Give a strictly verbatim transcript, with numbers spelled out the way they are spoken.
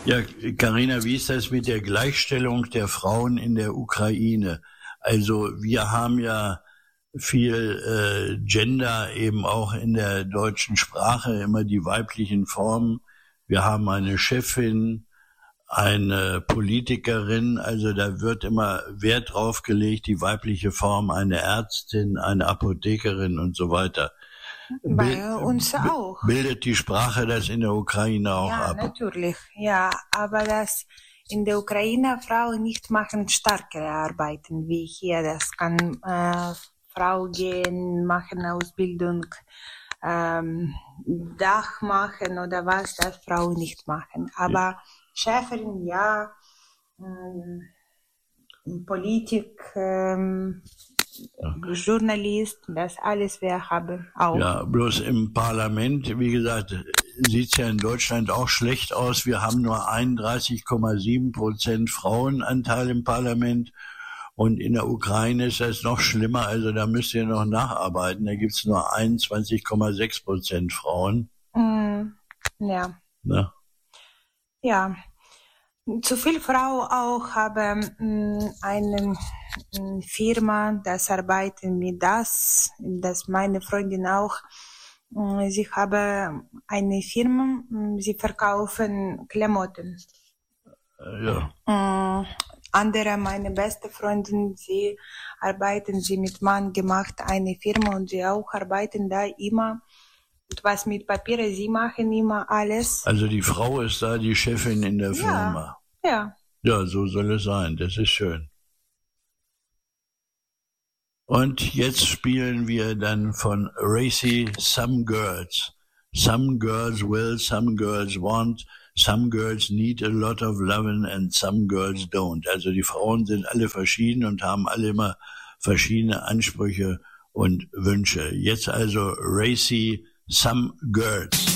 Ja, Carina, wie ist das mit der Gleichstellung der Frauen in der Ukraine? Also wir haben ja viel äh, Gender eben auch in der deutschen Sprache, immer die weiblichen Formen. Wir haben eine Chefin, eine Politikerin, also da wird immer Wert drauf gelegt, die weibliche Form, eine Ärztin, eine Apothekerin und so weiter. Bei Bil- uns bi- auch. Bildet die Sprache das in der Ukraine auch Ja, ab? natürlich. Ja, aber dass in der Ukraine Frauen nicht machen starke Arbeiten wie hier. Das kann äh, Frau gehen, machen Ausbildung, ähm, Dach machen oder was, das Frauen nicht machen. Aber Chefin, ja, ähm, Politik, ähm, Journalist, das alles wir haben auch. Ja, bloß im Parlament, wie gesagt, sieht's ja in Deutschland auch schlecht aus. Wir haben nur einunddreißig Komma sieben Prozent Frauenanteil im Parlament. Und in der Ukraine ist das noch schlimmer. Also da müsst ihr noch nacharbeiten. Da gibt's nur einundzwanzig Komma sechs Prozent Frauen. Mm, ja. Ne? Ja. Zu viel Frau auch haben mh, eine mh, Firma, das arbeiten mit das, das meine Freundin auch. Mh, Sie haben eine Firma, mh, sie verkaufen Klamotten. Äh, Ja. Mh, andere, meine beste Freundin, sie arbeiten sie mit Mann gemacht, eine Firma und sie auch arbeiten da immer. Und was mit Papiere, sie machen immer alles. Also die Frau ist da die Chefin in der Firma. Ja. Ja, so soll es sein. Das ist schön. Und jetzt spielen wir dann von Racy Some Girls. Some girls will, some girls want, some girls need a lot of loving and some girls don't. Also die Frauen sind alle verschieden und haben alle immer verschiedene Ansprüche und Wünsche. Jetzt also Racy Some Girls.